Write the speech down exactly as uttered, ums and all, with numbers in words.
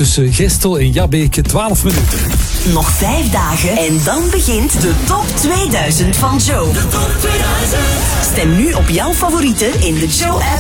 tussen Gestel en Jabbeke twaalf minuten. Nog vijf dagen en dan begint de top tweeduizend van Joe. De top tweeduizend. Stem nu op jouw favorieten in de Joe-app